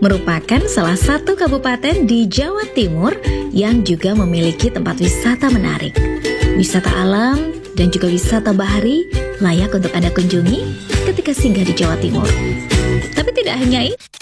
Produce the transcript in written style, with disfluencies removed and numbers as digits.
merupakan salah satu kabupaten di Jawa Timur yang juga memiliki tempat wisata menarik. Wisata alam dan juga wisata bahari layak untuk Anda kunjungi ketika singgah di Jawa Timur. Tapi tidak hanya itu,